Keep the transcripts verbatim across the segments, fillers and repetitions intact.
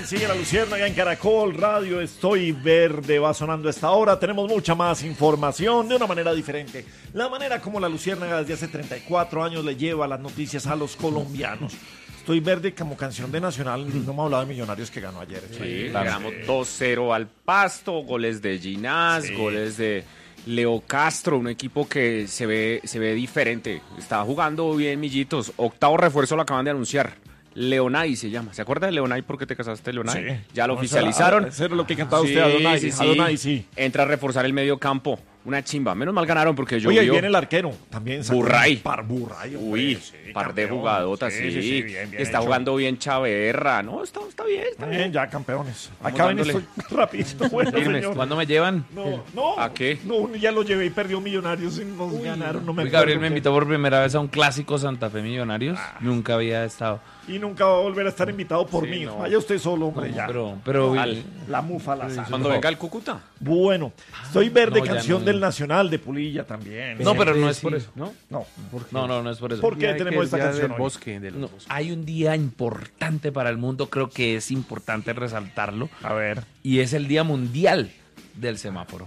sigue la Luciérnaga en Caracol Radio. Estoy verde, va sonando a esta hora. Tenemos mucha más información de una manera diferente. La manera como la Luciérnaga desde hace treinta y cuatro años le lleva las noticias a los colombianos. Estoy verde como canción de Nacional. No me ha hablado de Millonarios que ganó ayer. Sí, claro. Ganamos dos cero al Pasto, goles de Ginás, sí. goles de Leo Castro, un equipo que se ve, se ve diferente. Está jugando bien, Millitos. Octavo refuerzo lo acaban de anunciar. Leonay se llama. ¿Se acuerda de Leonay? ¿Por qué te casaste, Leonay? Sí. Ya lo no, oficializaron. Eso era lo que cantaba usted, sí, Adonai. Sí, sí. Adonai, sí. Entra a reforzar el medio campo. Una chimba. Menos mal ganaron porque yo. Oye, ahí viene el arquero. También. Burray. Par Burray. Uy, sí, par campeón. De jugadotas, sí. sí, sí, sí bien, bien está hecho. Jugando bien Chaverra. No, está, está bien. Está bien, bien, ya campeones. Acá ven, estoy rapidito. Bueno, señor. ¿Cuándo me llevan? No, no. ¿A qué? No, ya lo llevé y perdió Millonarios y nos Uy. Ganaron. No me Uy, Gabriel me invitó por primera vez a un clásico Santa Fe Millonarios. Ah. Nunca había estado. Y nunca va a volver a estar invitado por sí, mí. No. Vaya usted solo, hombre, no, ya. Pero, pero Al, la mufa, la sal. Cuando no. venga el Cúcuta. Bueno, estoy verde, no, canción no. del Nacional de Pulilla también. No, pero no es sí. por eso. No, no, no, no, no es por eso. ¿Por qué tenemos esta canción del bosque, del no, bosque? Hay un día importante para el mundo, creo que es importante resaltarlo. A ver. Y es el Día Mundial del Semáforo.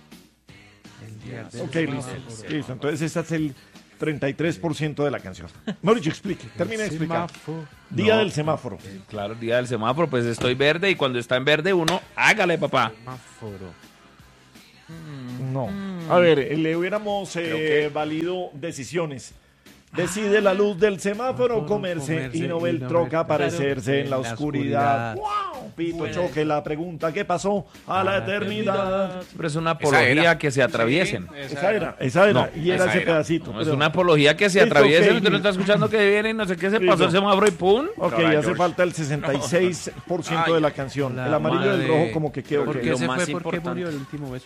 El día del Ok, listo. Listo, listo. Entonces este es el treinta y tres por ciento de la canción. Mauricio, explique, termina de explicar. Día no, del semáforo. Claro, día del semáforo, pues estoy verde y cuando está en verde uno, hágale, papá. Semáforo. No. A ver, le hubiéramos eh, valido decisiones. Decide la luz del semáforo comerse, comerse y no ve el troca aparecerse claro, en la oscuridad. ¡Wow! Pito bueno. Choque la pregunta, ¿qué pasó a, a la eternidad? eternidad? Pero es una apología que se atraviesen. Sí, esa, esa era, esa era, no, y era ese era. pedacito. No, pero... Es una apología que se atraviesen, okay. Usted no está escuchando que viene y no sé qué se pasó el semáforo y pum. Ok, Caray, hace George. Falta el sesenta y seis por ciento no. de la canción. La el amarillo y el rojo como que quedó. ¿Por qué se fue? ¿Por qué murió el último beso?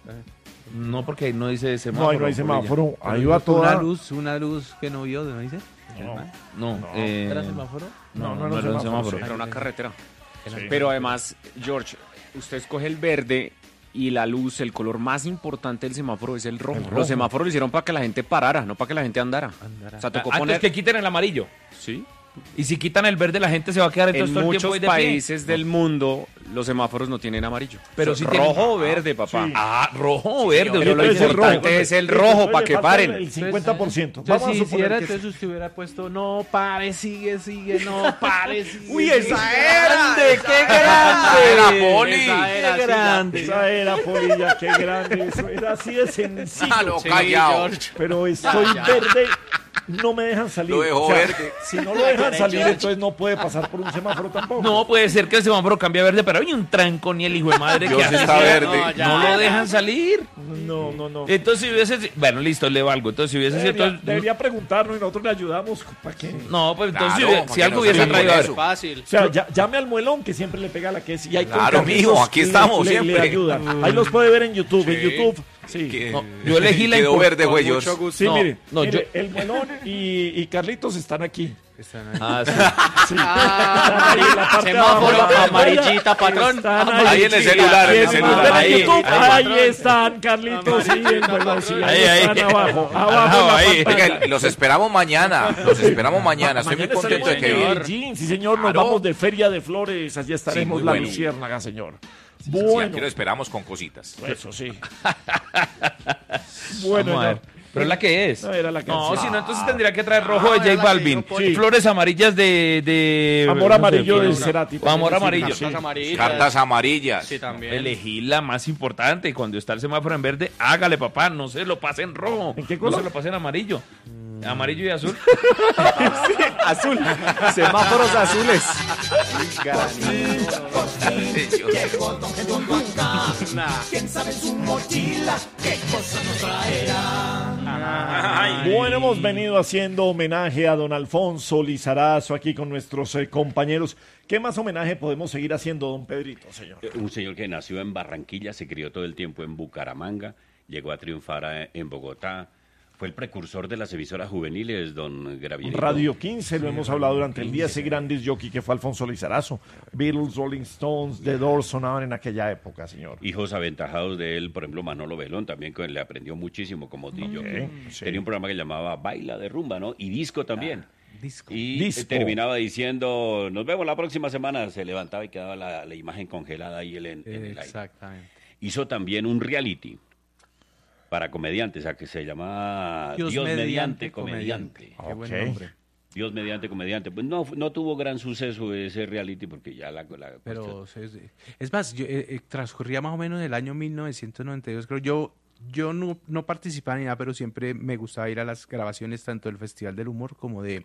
No, porque ahí no dice semáforo. No, ahí no hay semáforo. Ahí va toda... Una luz, una luz que no vio, ¿no dice? No, no. no. Eh... ¿Era semáforo? No, no, no, no era un semáforo. Era una carretera. Sí. Pero además, George, usted escoge el verde y la luz, el color más importante del semáforo es el rojo. El rojo. Los semáforos lo hicieron para que la gente parara, no para que la gente andara. andara. O sea, tocó ah, poner... que quiten el amarillo. Sí. Y si quitan el verde, la gente se va a quedar entonces en todo el muchos tiempo de países pie. Del mundo los semáforos no tienen amarillo. Pero si rojo tienen... o verde, papá. Sí. Ah, rojo o verde. Sí, pero lo importante es el rojo para que paren. El cincuenta por ciento. Entonces, Vamos si hiciera, que... entonces usted hubiera puesto no pare, sigue, sigue, no pare, sigue. Uy, esa era. ¡Qué grande! Era Poli. Esa era, qué grande. Esa era, Polilla, qué grande. Eso era así de sencillo. Ah, no, callado. Pero estoy verde. No me dejan salir. Lo dejó o sea, verde. Si no lo dejan salir, entonces no puede pasar por un semáforo tampoco. No, puede ser que el semáforo cambie a verde, pero hay un tranco ni el hijo de madre Dios que hace está verde. No, ya, no lo dejan salir. No, no, no. Entonces si hubiese... Bueno, listo, le valgo. Entonces si hubiese... Debería, entonces, debería preguntarnos y nosotros le ayudamos para que... No, pues entonces claro, si, hubiese, si algo hubiese traído... Eso. Fácil. O sea, ya, llame al muelón que siempre le pega la que es. Y hay claro, mijo, aquí estamos le, siempre. Le ayudan. Ahí los puede ver en YouTube. Sí. En YouTube... Sí. Que, no, yo elegí la quedó verde, güey. Sí, no, mire, no, mire yo... el Muelón y, y Carlitos están aquí. Están ahí. Ah, sí. Sí. Ah, ahí, la parte semáforo amarillita, patrón. Ahí, ahí en el celular, en el celular. Ahí, YouTube, ahí, ahí estí Carlitos y el Muelón. Sí, ahí, ahí están abajo. Abajo, ahí. Oiga, los esperamos mañana. Los esperamos mañana. Estoy muy contento de que vengan. Sí, señor, nos vamos de Feria de Flores. Allí estaremos sí, la bueno. Luciérnaga, señor. Sí, bueno. Sí, aquí lo esperamos con cositas. Eso sí. Bueno, no. Pero es la que es. No, era la no si no, entonces tendría que traer rojo ah, de J Balvin. Sí. Flores amarillas de... de Amor no amarillo sé, de Cerati. Amor amarillo. Cartas amarillas. Cartas amarillas. Sí, también. Elegí la más importante. Cuando está el semáforo en verde, hágale, papá. No se lo pase en rojo. ¿En qué color? No se lo pase en amarillo. Mm. Amarillo y azul. Sí, azul. Semáforos azules. ¿Quién sabe su mochila? ¿Qué cosa nos traerá? Bueno, hemos venido haciendo homenaje a don Alfonso Lizarazo aquí con nuestros eh, compañeros. ¿Qué más homenaje podemos seguir haciendo, don Pedrito, señor? Un señor que nació en Barranquilla, se crió todo el tiempo en Bucaramanga, llegó a triunfar en Bogotá. Fue el precursor de las emisoras juveniles, don Gravierito. Radio quince, lo sí, hemos hablado durante quince. El día, ese grandes jockey que fue Alfonso Lizarazo. Beatles, Rolling Stones, The Doors sonaban en aquella época, señor. Hijos aventajados de él, por ejemplo, Manolo Belón, también que le aprendió muchísimo como D J. Okay, sí. Tenía un programa que llamaba Baila de Rumba, ¿no? Y disco también. Ah. Disco. Y Disco. terminaba diciendo, nos vemos la próxima semana. Se levantaba y quedaba la, la imagen congelada ahí en, en el aire. Exactamente. Hizo también un reality para comediantes, a que se llamaba Dios Dios, mediante, mediante comediante. Qué buen Ok. nombre. Dios mediante comediante. Pues no, no tuvo gran suceso ese reality porque ya la... la Pero es, es más, yo, eh, eh, transcurría más o menos en el año mil novecientos noventa y dos, creo. Yo, yo no, no participaba ni nada, pero siempre me gustaba ir a las grabaciones tanto del Festival del Humor como de,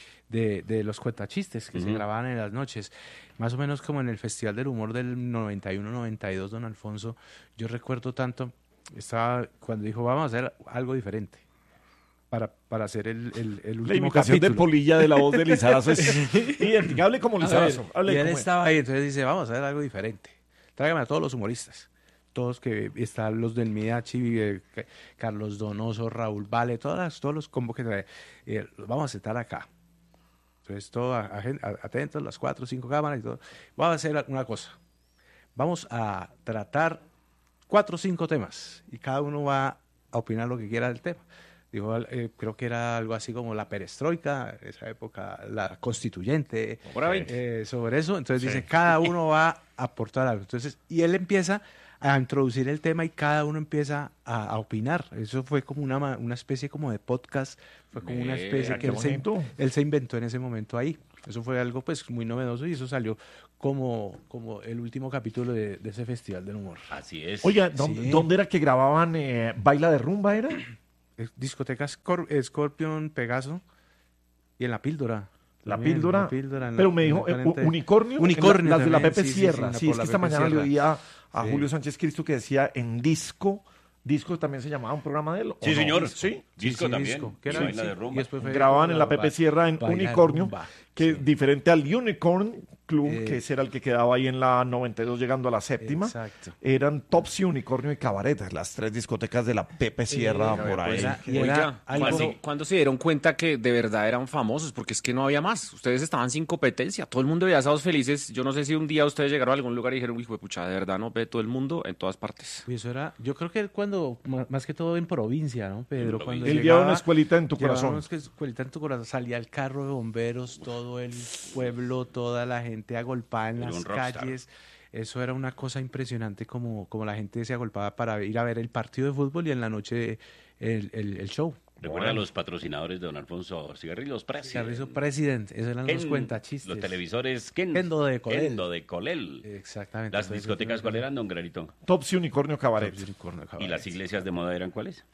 de, de los cuentachistes que se Ujú. grababan en las noches. Más o menos como en el Festival del Humor del noventa y uno noventa y dos, don Alfonso. Yo recuerdo tanto, estaba cuando dijo, vamos a hacer algo diferente. Para, para hacer el, el, el último La imitación de capítulo. Polilla de la voz de Lizarazo es identificable. Hable como A ver, Lizarazo. Hable y él como él. estaba ahí, entonces dice, vamos a hacer algo diferente. Tráigame a todos los humoristas. Todos que están los del Midachi, eh, Ca- Carlos Donoso, Raúl Vale, todas las- todos los combos que trae. Eh, los vamos a sentar acá. Entonces, todo a- a- atentos, las cuatro o cinco cámaras y todo. Vamos a hacer una cosa. Vamos a tratar cuatro o cinco temas y cada uno va a opinar lo que quiera del tema. Dijo, eh, creo que era algo así como la perestroika, esa época, la constituyente, Hora veinte. eh, sobre eso. Entonces Sí. dice, cada uno va a aportar algo. Entonces, y él empieza a introducir el tema y cada uno empieza a, a opinar. Eso fue como una, ma- una especie como de podcast, fue como una especie Vea, que qué él se, bonito. él se inventó en ese momento ahí. Eso fue algo pues muy novedoso y eso salió como, como el último capítulo de, de ese Festival del Humor. Así es. Oiga, ¿dónde, Sí. dónde era que grababan eh, Baila de Rumba, era? Eh, Discoteca Scor- eh, Scorpion, Pegaso y en La Píldora. La también, píldora. La Píldora, en Pero la- me en dijo, la eh, frente. unicornio. Unicornio Las de la también, Pepe sí, sí, Sierra. sí, Sí, por es la que esta Pepe mañana le Sierra. oía a Sí. Julio Sánchez Cristo que decía en disco. Disco también se llamaba un programa de él. ¿o Sí, no? señor. Sí. Disco Sí, también. disco. ¿Qué Y era? baila Sí. de rumba. Y después fue- Grababan en la ba- Pepe Sierra en Baila Unicornio, rumba. que Sí. diferente al Unicorn Club, Eh. que ese era el que quedaba ahí en la noventa y dos llegando a la séptima. Exacto. Eran Topsy, Unicornio y Cabaret, las tres discotecas de la Pepe Sierra por ahí. era- y era Oiga, algo- ¿cuándo, cuándo se dieron cuenta que de verdad eran famosos? Porque es que no había más. Ustedes estaban sin competencia. Todo el mundo veía Sábados Felices. Yo no sé si un día ustedes llegaron a algún lugar y dijeron, hijo de pucha, de verdad no ve todo el mundo en todas partes. Uy, eso era, yo creo que cuando, ma- más que todo en provincia, ¿no, Pedro? En Cuando Él llegaba, lleva una escuelita en tu llevaba corazón. una escuelita en tu corazón, salía el carro de bomberos, todo el pueblo, toda la gente agolpada en Era las un rockstar. calles. Eso era una cosa impresionante como, como la gente se agolpaba para ir a ver el partido de fútbol y en la noche el, el, el show. Recuerda a los patrocinadores de don Alfonso Cigarrillos President. Cigarrillo President, esos eran los Ken- cuentachistes. Los televisores Ken- Kendo de Colel. Kendo de Colel. Exactamente. Las Entonces, discotecas, fue- ¿cuáles eran, don Granito? Topsy, Unicornio, Cabaret. Unicornio, ¿Y caballo. las iglesias de moda eran cuáles?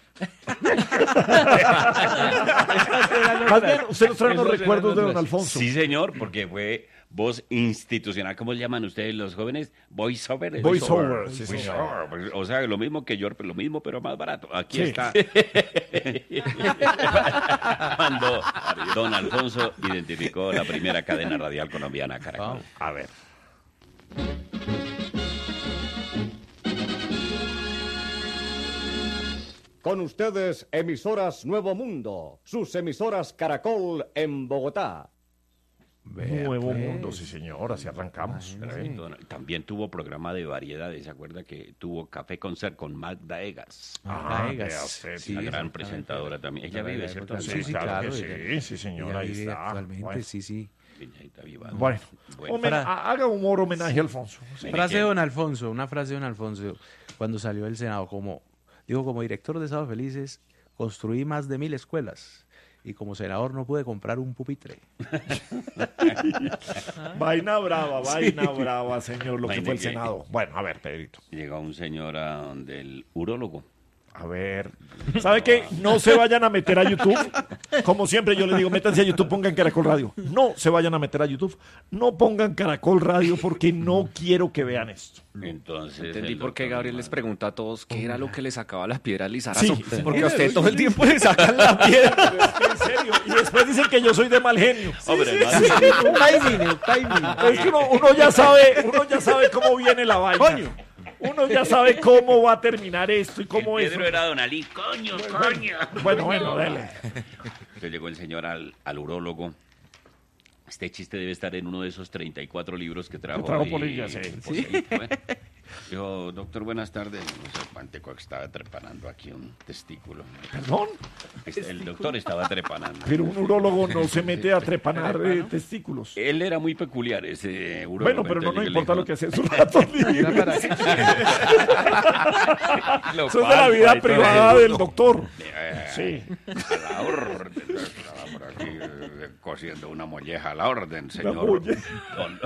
Más bien, usted nos trae unos Esos eran recuerdos de los- don Alfonso. Sí, señor, porque fue voz institucional. ¿Cómo le llaman ustedes los jóvenes? Voice over. Voice over, sí, Voice señor. over. Pues, o sea, lo mismo que yo, lo mismo, pero más barato. Aquí Sí. está. Cuando don Alfonso identificó la primera cadena radial colombiana, Caracol. Wow. A ver. Con ustedes, emisoras Nuevo Mundo, sus emisoras Caracol en Bogotá. Vea, Nuevo pues. Mundo, sí señor, así arrancamos. Perfecto. También tuvo programa de variedades, ¿se acuerda que tuvo Café Concert con Magda Egas? Ah, Egas. vea usted, Sí, la gran exactamente. presentadora también. Ella La vive, gran ¿cierto? época. Sí, Sí, claro, claro, que ella- sí, sí, señor, Ella ahí vive está. actualmente, Bueno. sí, sí. Viñeta viva. Bueno, Bueno. homen- Para- ha- haga humor homenaje a Alfonso. Sí. Frase de que- don Alfonso, una frase de don Alfonso, cuando salió del Senado, como, digo, como director de Sábados Felices, construí más de mil escuelas y como senador no pude comprar un pupitre. Vaina brava, vaina brava, señor, lo que Vaina fue el que- Senado. Bueno, a ver, Pedrito. Llegó un señor a donde el urólogo. A ver. ¿Sabe qué? No se vayan a meter a YouTube. Como siempre yo les digo, métanse a YouTube, pongan Caracol Radio. No se vayan a meter a YouTube. No pongan Caracol Radio porque no quiero que vean esto. Entonces. Entendí el por qué doctor Gabriel les Norman- pregunta a todos qué era lo que le sacaba la piedra al Lizarazo. Sí, Porque sí. a usted todo el tiempo le sacan la piedra. Pero es que en serio. Y después dicen que yo soy de mal genio. Hombre, El timing, el timing. Es que uno, uno ya sabe, uno ya sabe cómo viene la vaina. Uno ya sabe cómo va a terminar esto y cómo el es. Pedro era Don Ali. Coño, coño. Bueno, bueno, dele. Entonces llegó el señor al, al urólogo. Este chiste debe estar en uno de esos treinta y cuatro libros que trajo. Que trajo ahí, Polilla, sí. Polilla, bueno. Dijo, doctor, buenas tardes. No sé cuánto estaba trepanando aquí un testículo. ¿Perdón? Este, el doctor estaba trepanando. Pero un urólogo no se mete a trepanar eh, testículos. Él era muy peculiar, ese urólogo. Bueno, pero no nos entonces importa le lo que hace sus ratos libres. Para- Lo Eso es de la cual, vida por ahí privada todo el del mundo, doctor. eh, Sí. A la orden. Estaba por aquí eh, cosiendo una molleja a la orden, La señor. molleja. Don-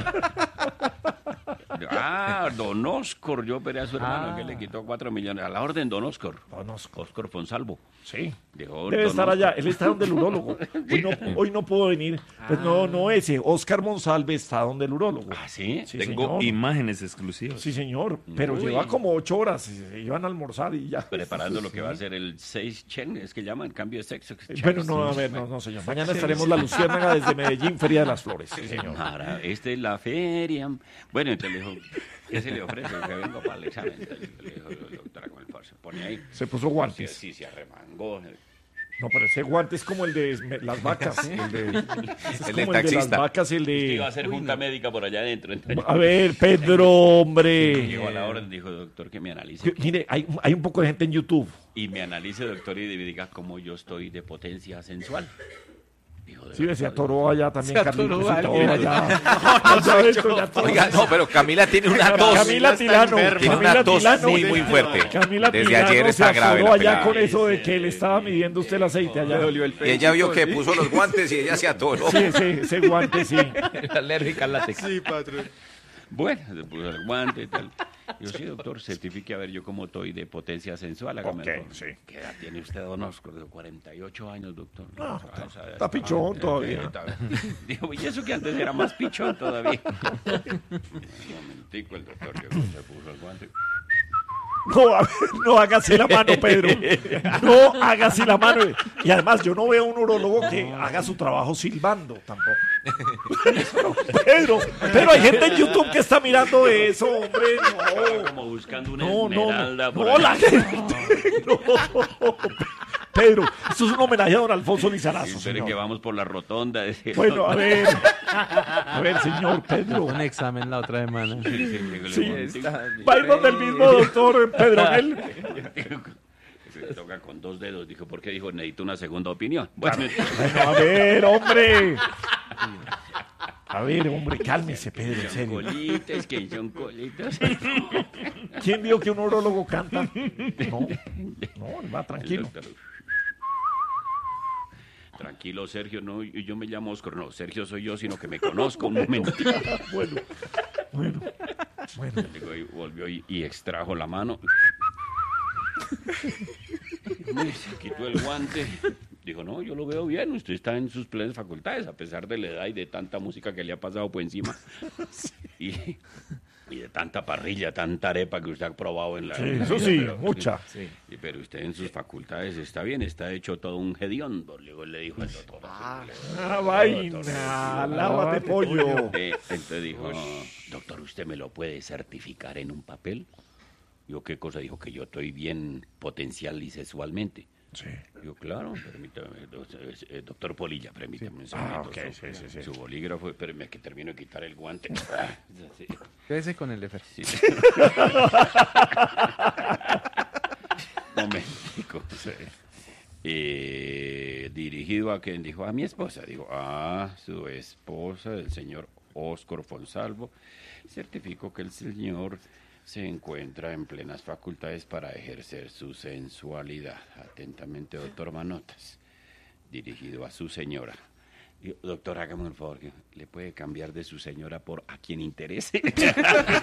Ah, don Oscar, yo operé a su hermano Ah. que le quitó cuatro millones. A la orden, don Oscar. Don Oscar. Oscar Fonsalvo. Sí. Dijo, Debe don estar Oscar. allá. Él está donde el urólogo. Hoy no, hoy no pudo venir. Pues no, no ese. Oscar Monsalve está donde el urólogo. ¿Ah, sí? Sí, Tengo señor. imágenes exclusivas. Sí, señor. Pero Uy. lleva como ocho horas. Se iban a almorzar y ya. Preparando lo que va a ser el seis Chen, es que llaman cambio de sexo. Bueno, no, a ver, no, no, señor. Mañana estaremos la Luciérnaga desde Medellín, Feria de las Flores. Sí, señor. Ahora, esta es la feria. Bueno, entonces le dijo, ¿qué se le ofrece? Que vengo para el examen. Entonces le dijo, doctora, con el por se pone ahí. Se puso Sí, guantes. sí, se arremangó. No, pero ese guante es como el de me- las vacas. El de, ese es El como del el de las taxista. vacas, el Iba a de... hacer junta médica por allá adentro. Entonces, A ver, Pedro, hombre. llegó a la hora y dijo, doctor, que me analice. Mire, hay, hay un poco de gente en YouTube. Y me analice, doctor, y diga cómo yo estoy de potencia sensual. Dijo, de Sí, se verdad, atoró allá también, Se Carlitos. atoró Se atoró alguien. allá. Allá adentro, ya todo. Oiga, no, pero Camila tiene una tos. Camila Tilano. Tiene Camila una tos Tilano. muy, muy fuerte. Camila Desde Tilano ayer se está grave atoró la allá pelada. con eso de que le estaba midiendo usted el aceite allá. Y ella vio que puso los guantes y ella se atoró. Sí, ese, ese guante, sí. Alérgica al látex. Bueno, se puso el guante y tal. Yo, sí, doctor, certifique a ver yo cómo estoy de potencia sensual. Hágame Ok, el favor. sí. ¿Qué edad tiene usted, don Oscar? De cuarenta y ocho años, doctor. No, Ah, está- esa- está pichón eh, todavía. eh, está- Dijo, y eso que antes era más pichón todavía. Un momentico, el doctor llegó, se puso el guante. No, a ver, no haga así la mano, Pedro. No haga así la mano. Y además, yo no veo un urólogo que haga su trabajo silbando tampoco. Pedro, pero hay gente en YouTube que está mirando eso, hombre. No. Como buscando una No, no, esmeralda. no, por no, ahí. la gente. No. Pedro, esto es un homenaje a don Alfonso Lizarazo, Sí, espere señor. que vamos por la rotonda. decía. Bueno, a ver. A ver, señor Pedro. Un examen la otra semana. Sí, sí, llegó el Sí. momentico. Va a ir donde el mismo doctor Pedro Mel. Se toca con dos dedos, dijo, ¿por qué? Dijo, necesito una segunda opinión. Bueno, Bueno, a ver, hombre. A ver, hombre, cálmese, Pedro, en son serio. colitas, que son colitas. ¿Quién dijo que un urólogo canta? No, no, él va El tranquilo. doctor, tranquilo, Sergio, no, y yo me llamo Oscar, no, Sergio soy yo, sino que me conozco un momento. Bueno, bueno, bueno. Digo, y volvió y, y extrajo la mano. Se quitó el guante. Dijo, no, yo lo veo bien, usted está en sus plenas facultades, a pesar de la edad y de tanta música que le ha pasado por encima. Y, y de tanta parrilla, tanta arepa que usted ha probado en la... Sí, en la eso vida, sí, pero- mucha. Y, pero usted en sus facultades está bien, está hecho todo un hediondo, luego le dijo el doctor. Ah, vaina, lávate pollo. Eh, entonces dijo, doctor, ¿usted me lo puede certificar en un papel? Yo, ¿qué cosa? Dijo que yo estoy bien potencial y sexualmente. Sí. Yo, claro, permítame, do- eh, doctor Polilla, permítame un Ah, segundito, ok, su, sí, sí, sí. su bolígrafo, espérame que termino de quitar el guante. Ah, sí, Quédese con el efer. sí. Momentico. Eh, dirigido a quien dijo, a mi esposa. Digo, ah, su esposa, el señor Óscar Fonsalvo, certificó que el señor se encuentra en plenas facultades para ejercer su sensualidad. Atentamente, doctor Manotas, dirigido a su señora. Digo, doctor, hágame un favor, ¿le puede cambiar de su señora por a quien interese?